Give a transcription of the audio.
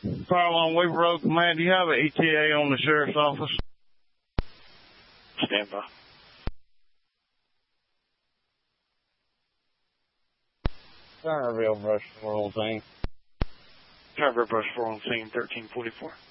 Fire along Weaver Road Command. Do you have an ETA on the sheriff's office? Stand by. Turnerville brush patrol team. Turnerville brush patrol on scene 1344.